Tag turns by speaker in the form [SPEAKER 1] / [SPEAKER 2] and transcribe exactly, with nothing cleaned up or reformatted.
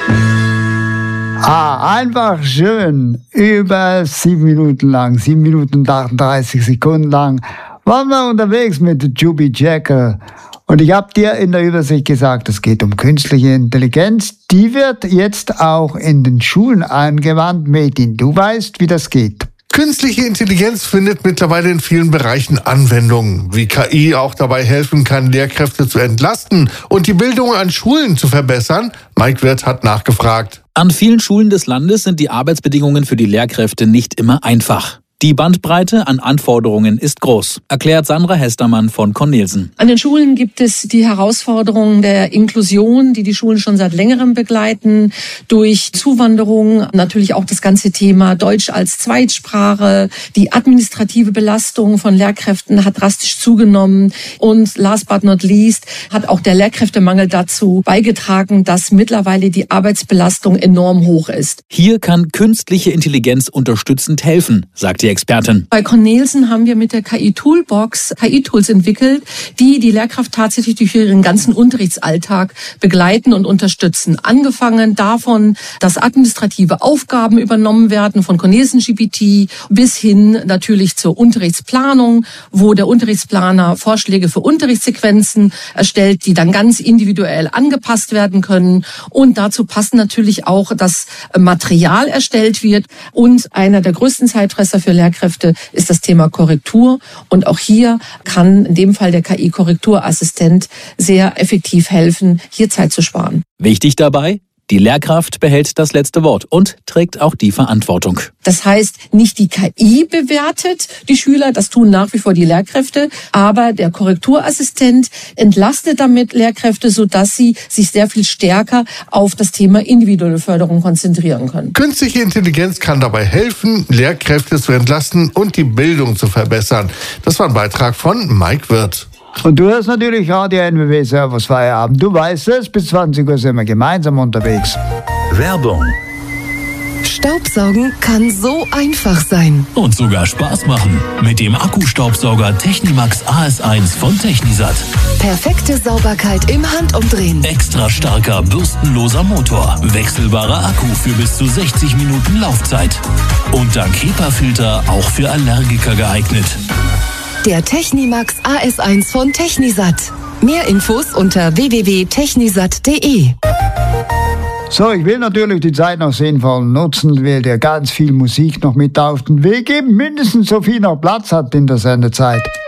[SPEAKER 1] Ah, einfach schön. Über sieben Minuten lang, sieben Minuten und achtunddreißig Sekunden lang waren wir unterwegs mit Juby Jekyll. Und ich habe dir in der Übersicht gesagt, es geht um künstliche Intelligenz. Die wird jetzt auch in den Schulen angewandt. Metin, du weißt, wie das geht.
[SPEAKER 2] Künstliche Intelligenz findet mittlerweile in vielen Bereichen Anwendung. Wie K I auch dabei helfen kann, Lehrkräfte zu entlasten und die Bildung an Schulen zu verbessern, Mike Wirth hat nachgefragt.
[SPEAKER 3] An vielen Schulen des Landes sind die Arbeitsbedingungen für die Lehrkräfte nicht immer einfach. Die Bandbreite an Anforderungen ist groß, erklärt Sandra Hestermann von Cornelsen.
[SPEAKER 4] An den Schulen gibt es die Herausforderungen der Inklusion, die die Schulen schon seit längerem begleiten, durch Zuwanderung, natürlich auch das ganze Thema Deutsch als Zweitsprache. Die administrative Belastung von Lehrkräften hat drastisch zugenommen und last but not least hat auch der Lehrkräftemangel dazu beigetragen, dass mittlerweile die Arbeitsbelastung enorm hoch ist.
[SPEAKER 3] Hier kann künstliche Intelligenz unterstützend helfen, sagt die Expertin.
[SPEAKER 4] Bei Cornelsen haben wir mit der K I-Toolbox K I-Tools entwickelt, die die Lehrkraft tatsächlich durch ihren ganzen Unterrichtsalltag begleiten und unterstützen. Angefangen davon, dass administrative Aufgaben übernommen werden von Cornelsen G P T bis hin natürlich zur Unterrichtsplanung, wo der Unterrichtsplaner Vorschläge für Unterrichtssequenzen erstellt, die dann ganz individuell angepasst werden können. Und dazu passt natürlich auch, dass Material erstellt wird. Und einer der größten Zeitfresser für Lehrkräfte ist das Thema Korrektur. Und auch hier kann in dem Fall der K I-Korrekturassistent sehr effektiv helfen, hier Zeit zu sparen.
[SPEAKER 3] Wichtig dabei: Die Lehrkraft behält das letzte Wort und trägt auch die Verantwortung.
[SPEAKER 4] Das heißt, nicht die K I bewertet die Schüler, das tun nach wie vor die Lehrkräfte, aber der Korrekturassistent entlastet damit Lehrkräfte, sodass sie sich sehr viel stärker auf das Thema individuelle Förderung konzentrieren können.
[SPEAKER 2] Künstliche Intelligenz kann dabei helfen, Lehrkräfte zu entlasten und die Bildung zu verbessern. Das war ein Beitrag von Mike Wirth.
[SPEAKER 1] Und du hörst natürlich Radio N W W Servus Feierabend. Du weißt es, bis zwanzig Uhr sind wir gemeinsam unterwegs.
[SPEAKER 5] Werbung.
[SPEAKER 6] Staubsaugen kann so einfach sein.
[SPEAKER 5] Und sogar Spaß machen. Mit dem Akkustaubsauger Technimax A S eins von Technisat.
[SPEAKER 6] Perfekte Sauberkeit im Handumdrehen.
[SPEAKER 5] Extra starker, bürstenloser Motor. Wechselbarer Akku für bis zu sechzig Minuten Laufzeit. Und dank HEPA-Filter auch für Allergiker geeignet.
[SPEAKER 6] Der Technimax A S eins von Technisat. Mehr Infos unter w w w punkt technisat punkt d e.
[SPEAKER 1] So, ich will natürlich die Zeit noch sinnvoll nutzen, will dir ganz viel Musik noch mit auf den Weg geben, mindestens so viel noch Platz hat in der Sendezeit.